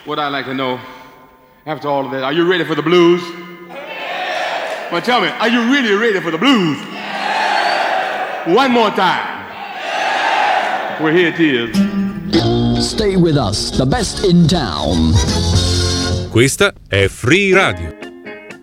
what I'd like to know, after all of that, are you ready for the blues? Well, tell me, are you really ready for the blues? One more time. Well, here it is. Stay with us, the best in town. Questa è Free Radio.